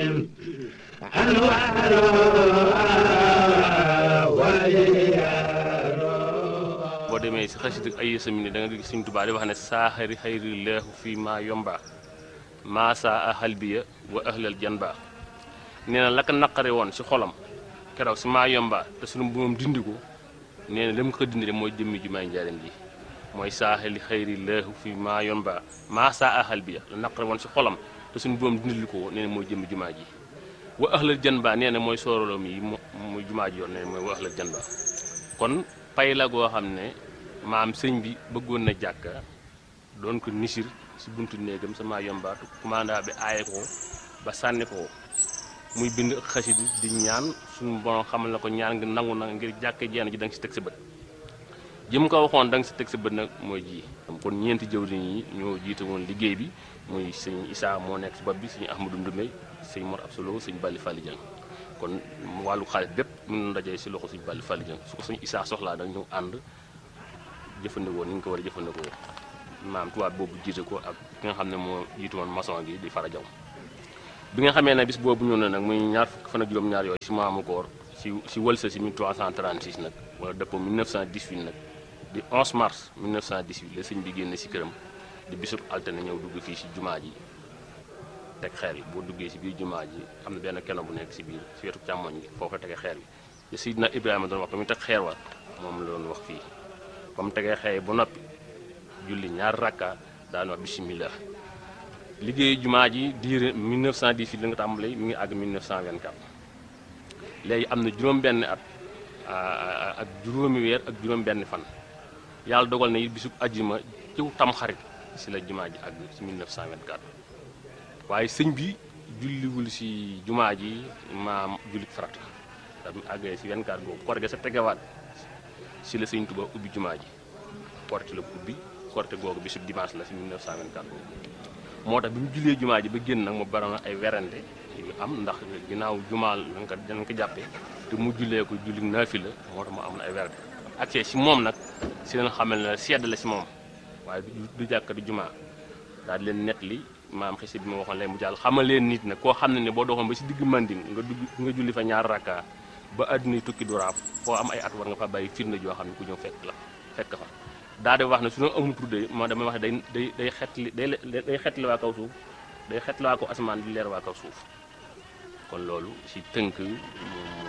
boo demee si xasida ay yësami da nga gis Sëñ Tuubaa di wax ne saaxari xayri leexu fii maa yomba maasaa a xalbiya wa ahlal janba nee na la ko naqare woon si xolam keroog si maa yomba te sunu moom dindi ko nee na lam ko dindi de mooy jëmmi jumaay Njaaréem ji mooy saaxali xayri leexu fii maa yomba maasaa a xalbiya la naqare woon si xolam te suñu boom dindil ko nee na mooy jëmmi jumaa ji wa ahlal janba nee na mooy sooroloom yi muy jumaa ji yoon nee na mooy wa ahlal janba kon pay la goo xam ne maam sëñ bi bëggoon na jàkka doon ko nisir si buntu néegam sama yombaatu commanda bi aaye ko ba sànni ko muy bind xasida di ñaan suñu borom xamal na ko ñaan nga nangu na ngir jàkke jeen ji da nga si teg sa bët jëm ko waxoon da nga si teg sa bët nag mooy ji kon ñeenti jëwriñ yi ñoo jiite woon liggéey bi muy sëñ Issa moo nekk si bopp bi sëñ Ahmadou Ndoumé sëñ Mor Absolo sëñ Bali Fally Dieng kon wàllu xaalis bépp mën na dajee si loxo sëñ Bali Fally Dieng su ko sëñ Issa soxlaa da ñu ànd jëfandikoo ni ñu ko war a jëfandikoo maam tubaab boobu jiite ko ak ki nga xam ne moo jiitu woon maçon gi di Fara Jaw bi nga xamee ne bis boobu ñëw na nag muy ñaar fukki fan ak juróom-ñaar yooyu si maamu koor si wëlsa si 1336 nag wala dëppoo 1918 nag di 11 mars 1918 la sëñ bi génne si këram di bisub altine ñëw dugg fii si jumaa ji teg xeer yi boo duggee si biir jumaa ji am na benn keno bu nekk si biir si wetu càmmoñ gi foofu la tegee xeer bi te Sidna Ibrahima doon wax ba mu teg xeer wa moom la doon wax fii ba mu tegee xeer ba noppi julli ñaar rakka daan wax bismillah liggéeyu jumaa ji diire 1918 la nga tàmbalee mi ngi àgg 1924 léegi am na juróom-benn at ak juróomi weer ak juróom-benn fan yàlla dogal na it bisub ajjuma ciw tamxarit si la jumaa ji àgg si 1924 waaye sëñ bi julliwul si jumaa ji maam jullit farata da mu àggee si 24 boobu korte sa tegewaat si la sëñ Tuubaa ubbi jumaa ji korte la ubbi korte googu bisub dimanche la si 1924 boobu moo tax bi mu jullee jumaa ji ba génn nag mu bari na ay werante yu am ndax ginnaaw jumaal dañ ko jàppee te mu jullee ko julli naafila moo tax mu am na ay werante accès si moom nag si leen xamal ne sedd la si moom waaye du jàkka du jumaa daal di leen net li maam xisi bi ma waxoon lay mu jàll xamal leen nit nag koo xam ne ne boo doxoon ba si digg manding nga julli fa ñaar rakka ba àdduna tukki du raaf foo am ay at war nga fa bàyyi firnde joo xam ne ku ñëw fekk fa daa de wax ne su ñu amul tudde moo damay wax ne day xetli waa kaw suuf day xetli waa kaw asamaan di leer waa kaw suuf kon loolu si tënk moom